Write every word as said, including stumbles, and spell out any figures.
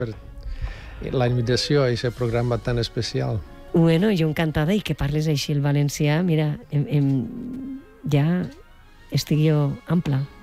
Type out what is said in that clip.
per la invitació a aquest programa tan especial. Bueno, jo encantada, i que parles així el valencià, mira, em, em, ja estic jo ampla.